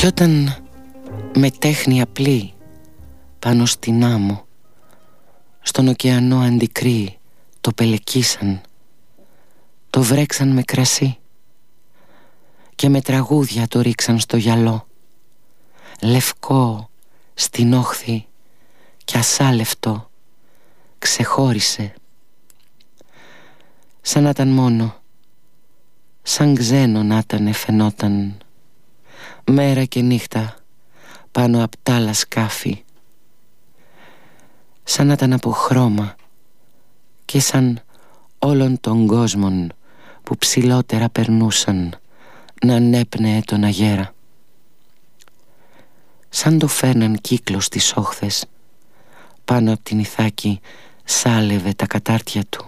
Κι όταν με τέχνη απλή πάνω στην άμμο στον ωκεανό αντικρύη το πελεκίσαν, το βρέξαν με κρασί και με τραγούδια το ρίξαν στο γυαλό, λευκό στην όχθη κι ασάλευτο ξεχώρισε, σαν να ήταν μόνο, σαν ξένο να ήτανε φαινόταν, μέρα και νύχτα πάνω απ' τ' άλλα σκάφη, σαν να ήταν από χρώμα και σαν όλων των κόσμων που ψηλότερα περνούσαν να ανέπνεε τον αγέρα, σαν το φέρναν κύκλο στις όχθες, πάνω απ' την Ιθάκη σάλευε τα κατάρτια του,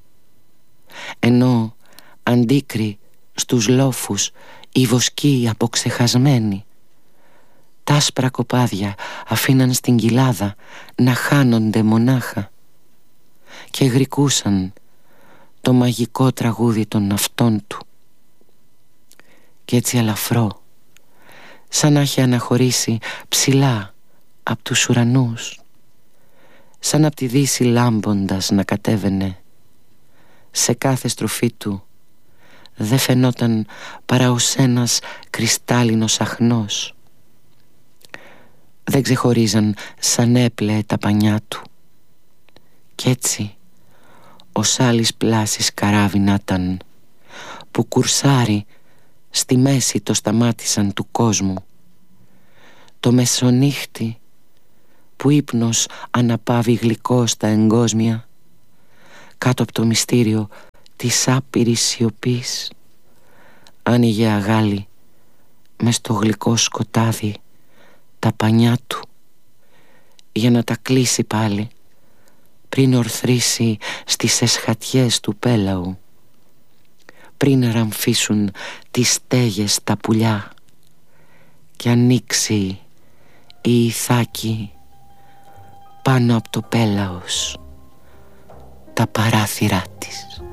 ενώ αντίκρι στους λόφους οι βοσκοί αποξεχασμένοι τ' άσπρα κοπάδια αφήναν στην κοιλάδα να χάνονται μονάχα και γρικούσαν το μαγικό τραγούδι των ναυτών του. Κι έτσι αλαφρό, σαν να έχει αναχωρήσει ψηλά απ' τους ουρανούς, σαν απ' τη δύση λάμποντας να κατέβαινε, σε κάθε στροφή του δε φαινόταν παρά ως ένας κρυστάλλινος αχνός. Δεν ξεχωρίζαν σαν έπλεε τα πανιά του. Κι έτσι ως άλλης πλάσης καράβι να ήταν, που κουρσάρι στη μέση το σταμάτησαν του κόσμου, το μεσονύχτη που ύπνος αναπαύει γλυκό στα εγκόσμια, κάτω από το μυστήριο της άπειρης σιωπής, άνοιγε αγάλη μες στο γλυκό σκοτάδι τα πανιά του, για να τα κλείσει πάλι πριν ορθρήσει στις εσχατιές του πέλαου, πριν ραμφίσουν τις στέγες τα πουλιά και ανοίξει η Ιθάκη πάνω από το πέλαος τα παράθυρά της.